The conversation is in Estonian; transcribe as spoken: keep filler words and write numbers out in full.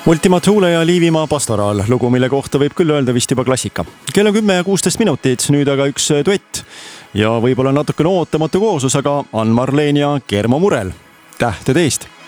Ultima Thule ja Liivimaa pastoraal, lugu, mille kohta võib küll öelda vist juba klassika. Kell on kümme ja kuusteist minutit, nüüd aga üks duett. Ja võib-olla natukene ootamatu koosus, aga Ann-Marleen ja Germo Murel. Tähted eest!